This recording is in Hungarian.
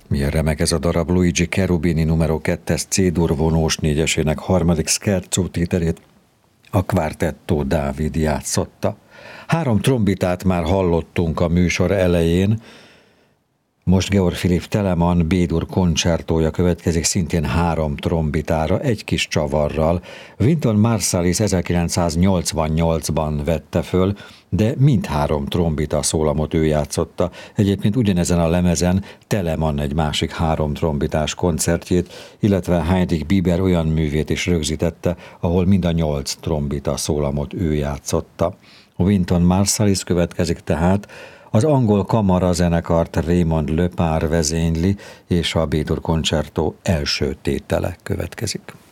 Milyen remek ez a darab. Luigi Cherubini numero 2-es C-dur vonós négyesének harmadik scherzo tételét a Quartetto Dávid játszotta. 3 trombitát már hallottunk a műsor elején, most Georg Philipp Telemann B-dur koncertója következik szintén 3 trombitára, egy kis csavarral. Wynton Marsalis 1988-ban vette föl, de mindhárom trombita szólamot ő játszotta. Egyébként ugyanezen a lemezen Telemann egy másik 3 trombitás koncertjét, illetve Heinrich Bieber olyan művét is rögzítette, ahol mind a 8 trombita szólamot ő játszotta. Wynton Marsalis következik tehát, az angol kamara zenekart Raymond Lepar vezényli, és a B-dur koncertó első tétele következik.